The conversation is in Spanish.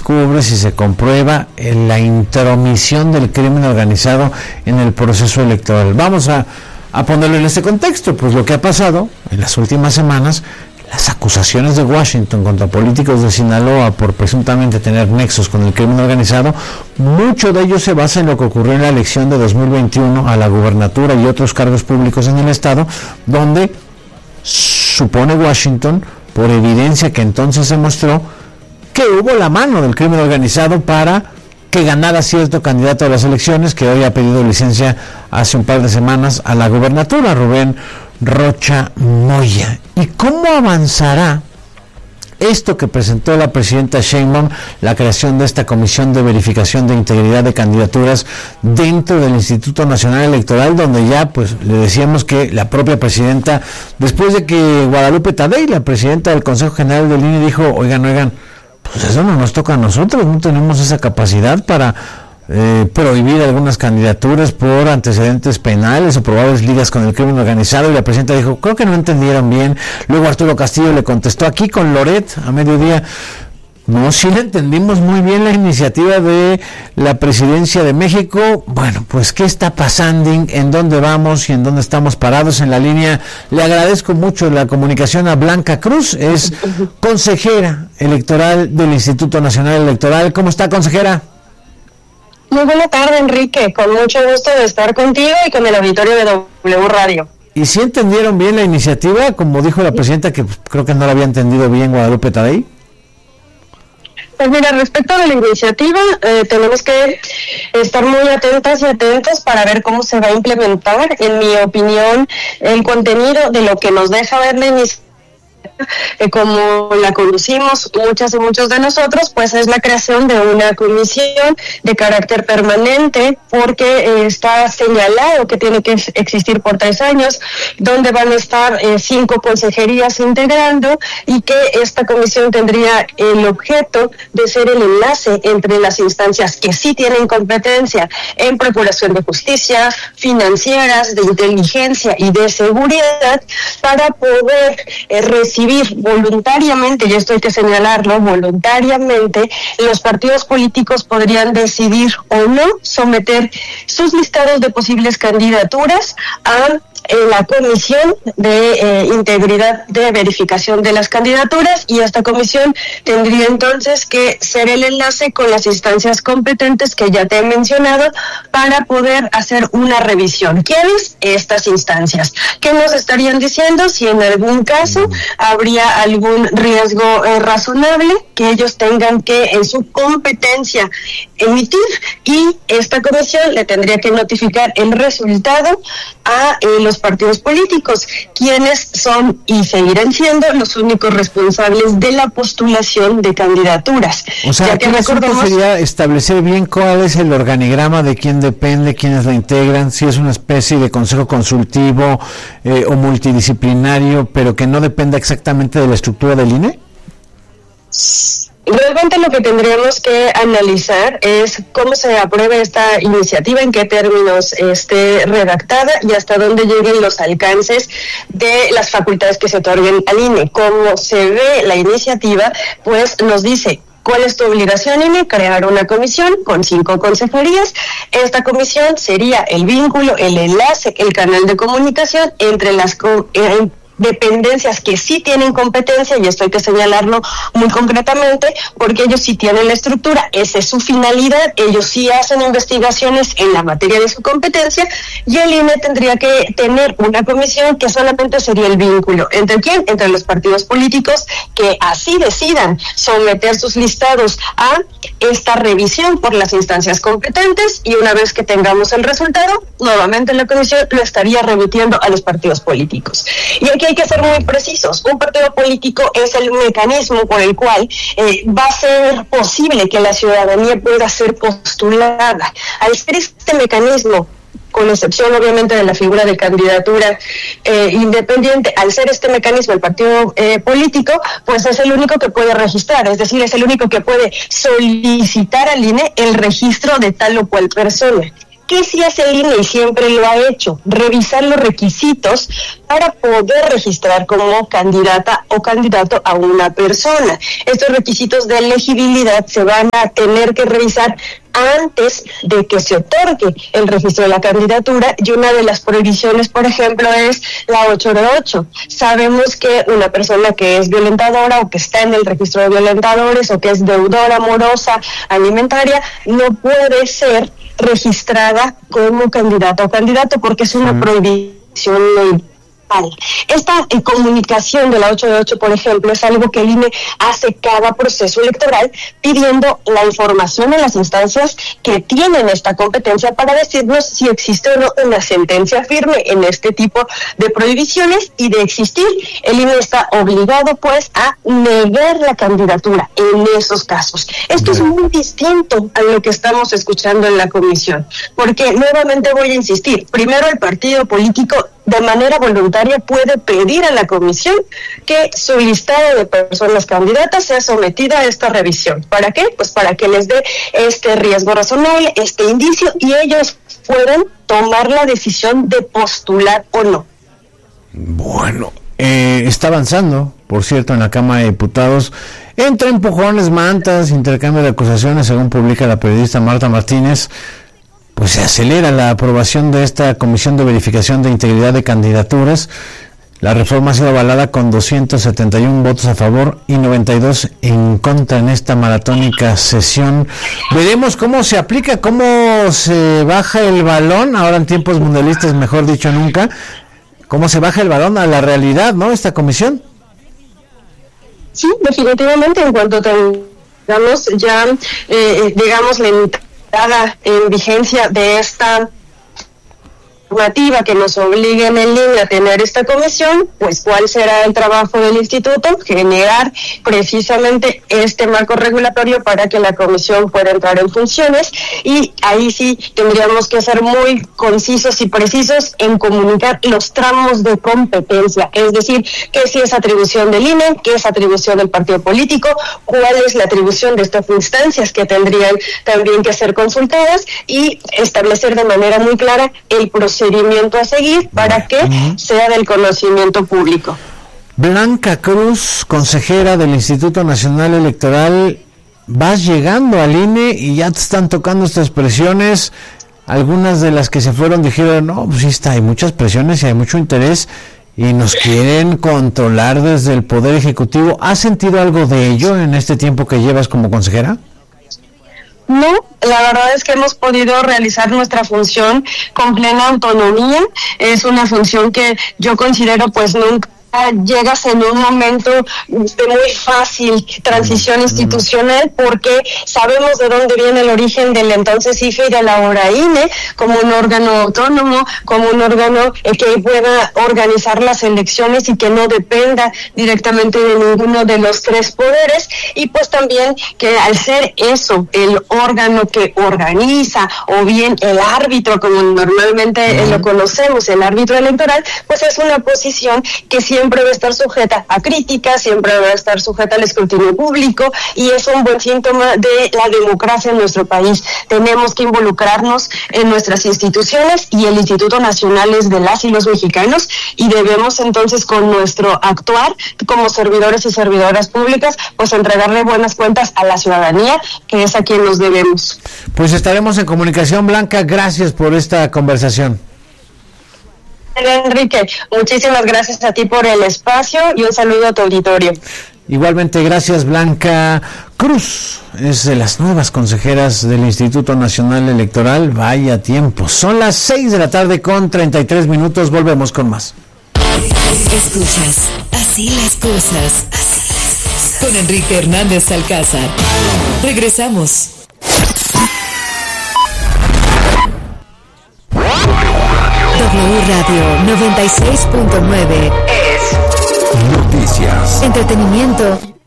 descubre, si se comprueba la intromisión del crimen organizado en el proceso electoral. Vamos a ponerlo en este contexto, pues lo que ha pasado en las últimas semanas, las acusaciones de Washington contra políticos de Sinaloa por presuntamente tener nexos con el crimen organizado, mucho de ello se basa en lo que ocurrió en la elección de 2021 a la gubernatura y otros cargos públicos en el estado, donde supone Washington, por evidencia que entonces se mostró, que hubo la mano del crimen organizado para que ganara cierto candidato a las elecciones, que hoy ha pedido licencia hace un par de semanas a la gubernatura, Rubén Rocha Moya. ¿Y cómo avanzará esto que presentó la presidenta Sheinbaum, la creación de esta comisión de verificación de integridad de candidaturas dentro del Instituto Nacional Electoral, donde ya pues le decíamos que la propia presidenta, después de que Guadalupe Tadei, la presidenta del Consejo General del INE, dijo, oigan, pues eso no nos toca a nosotros, no tenemos esa capacidad para prohibir algunas candidaturas por antecedentes penales o probables ligas con el crimen organizado, y la presidenta dijo, creo que no entendieron bien. Luego Arturo Castillo le contestó aquí con Loret a mediodía, no, sí le entendimos muy bien la iniciativa de la Presidencia de México. Bueno, pues ¿qué está pasando? ¿En dónde vamos y en dónde estamos parados? En la línea le agradezco mucho la comunicación a Blanca Cruz, es consejera electoral del Instituto Nacional Electoral. ¿Cómo está, consejera? Muy buena tarde, Enrique, con mucho gusto de estar contigo y con el auditorio de W Radio. ¿Y si entendieron bien la iniciativa, como dijo la presidenta, que creo que no la había entendido bien Guadalupe Tadei? Pues mira, respecto de la iniciativa, tenemos que estar muy atentas y atentos para ver cómo se va a implementar. En mi opinión, el contenido de lo que nos deja ver la iniciativa, como la conducimos muchas y muchos de nosotros, pues es la creación de una comisión de carácter permanente, porque está señalado que tiene que existir por 3 años, donde van a estar 5 consejerías integrando, y que esta comisión tendría el objeto de ser el enlace entre las instancias que sí tienen competencia en procuración de justicia, financieras, de inteligencia y de seguridad, para poder recibir voluntariamente, y esto hay que señalarlo, voluntariamente, los partidos políticos podrían decidir o no someter sus listados de posibles candidaturas a la Comisión de Integridad de Verificación de las Candidaturas, y esta comisión tendría entonces que ser el enlace con las instancias competentes que ya te he mencionado para poder hacer una revisión. ¿Quiénes? Estas instancias. ¿Qué nos estarían diciendo? Si en algún caso habría algún riesgo razonable que ellos tengan que en su competencia emitir, y esta comisión le tendría que notificar el resultado a los partidos políticos, quienes son y seguirán siendo los únicos responsables de la postulación de candidaturas. O sea, ¿qué recordemos sería establecer bien cuál es el organigrama de quién depende, quiénes la integran, si es una especie de consejo consultivo o multidisciplinario, pero que no dependa exactamente de la estructura del INE? Realmente lo que tendríamos que analizar es cómo se aprueba esta iniciativa, en qué términos esté redactada y hasta dónde lleguen los alcances de las facultades que se otorguen al INE. Como se ve la iniciativa, pues nos dice: ¿cuál es tu obligación, INE? Crear una comisión con 5 consejerías. Esta comisión sería el vínculo, el enlace, el canal de comunicación entre las dependencias que sí tienen competencia, y esto hay que señalarlo muy concretamente, porque ellos sí tienen la estructura, esa es su finalidad, ellos sí hacen investigaciones en la materia de su competencia, y el INE tendría que tener una comisión que solamente sería el vínculo. ¿Entre quién? Entre los partidos políticos que así decidan someter sus listados a esta revisión por las instancias competentes, y una vez que tengamos el resultado, nuevamente la comisión lo estaría remitiendo a los partidos políticos. Y aquí hay que ser muy precisos. Un partido político es el mecanismo por el cual va a ser posible que la ciudadanía pueda ser postulada. Al ser este mecanismo, con excepción obviamente de la figura de candidatura independiente, al ser este mecanismo el partido político, pues es el único que puede registrar, es decir, es el único que puede solicitar al INE el registro de tal o cual persona. ¿Qué sí hace el INE y siempre lo ha hecho? Revisar los requisitos para poder registrar como candidata o candidato a una persona. Estos requisitos de elegibilidad se van a tener que revisar antes de que se otorgue el registro de la candidatura, y una de las prohibiciones, por ejemplo, es la 808. Sabemos que una persona que es violentadora o que está en el registro de violentadores o que es deudora amorosa alimentaria no puede ser registrada como candidata o candidato porque es una prohibición legal. Esta comunicación de la 828, por ejemplo, es algo que el INE hace cada proceso electoral pidiendo la información en las instancias que tienen esta competencia para decirnos si existe o no una sentencia firme en este tipo de prohibiciones, y de existir, el INE está obligado pues a negar la candidatura en esos casos. Esto es muy distinto a lo que estamos escuchando en la comisión, porque nuevamente voy a insistir, primero el partido político de manera voluntaria puede pedir a la comisión que su listado de personas candidatas sea sometida a esta revisión. ¿Para qué? Pues para que les dé este riesgo razonable, este indicio, y ellos puedan tomar la decisión de postular o no. Bueno, está avanzando, por cierto, en la Cámara de Diputados, entre empujones, mantas, intercambio de acusaciones, según publica la periodista Marta Martínez. Pues se acelera la aprobación de esta Comisión de Verificación de Integridad de Candidaturas. La reforma ha sido avalada con 271 votos a favor y 92 en contra en esta maratónica sesión. Veremos cómo se aplica, cómo se baja el balón, ahora en tiempos mundialistas, mejor dicho nunca, cómo se baja el balón a la realidad, ¿no?, esta comisión. Sí, definitivamente, en cuanto tengamos ya, digamos, la en vigencia de esta normativa que nos obligue en el INE a tener esta comisión, pues cuál será el trabajo del instituto, generar precisamente este marco regulatorio para que la comisión pueda entrar en funciones, y ahí sí tendríamos que ser muy concisos y precisos en comunicar los tramos de competencia, es decir, qué sí es atribución del INE, qué es atribución del partido político, cuál es la atribución de estas instancias que tendrían también que ser consultadas, y establecer de manera muy clara el procedimiento a seguir para que sea del conocimiento público. Blanca Cruz, consejera del Instituto Nacional Electoral, vas llegando al INE y ya te están tocando estas presiones. Algunas de las que se fueron dijeron, no, pues sí está, hay muchas presiones y hay mucho interés y nos quieren controlar desde el Poder Ejecutivo. ¿Has sentido algo de ello en este tiempo que llevas como consejera? No, la verdad es que hemos podido realizar nuestra función con plena autonomía. Es una función que yo considero pues nunca llegas en un momento de muy fácil transición institucional, porque sabemos de dónde viene el origen del entonces IFE y de la ahora INE, como un órgano autónomo, como un órgano que pueda organizar las elecciones y que no dependa directamente de ninguno de los tres poderes, y pues también que al ser eso el órgano que organiza, o bien el árbitro como normalmente lo conocemos, el árbitro electoral, pues es una posición que siempre va a estar sujeta a críticas, siempre va a estar sujeta al escrutinio público, y es un buen síntoma de la democracia en nuestro país. Tenemos que involucrarnos en nuestras instituciones, y el Instituto Nacional es de las y los mexicanos, y debemos entonces con nuestro actuar como servidores y servidoras públicas pues entregarle buenas cuentas a la ciudadanía, que es a quien nos debemos. Pues estaremos en comunicación, Blanca, gracias por esta conversación. Enrique, muchísimas gracias a ti por el espacio y un saludo a tu auditorio. Igualmente, gracias. Blanca Cruz es de las nuevas consejeras del Instituto Nacional Electoral. Vaya tiempo, son las 6 de la tarde con 33 minutos, volvemos con más. Escuchas Así las cosas, con Enrique Hernández Alcázar. Regresamos. W Radio 96.9 es noticias, entretenimiento